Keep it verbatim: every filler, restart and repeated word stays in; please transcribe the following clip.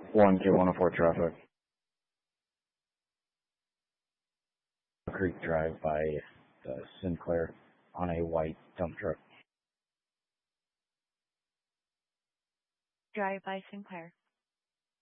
one two one oh four traffic. Creek Drive by uh, Sinclair on a white dump truck. Drive by Sinclair.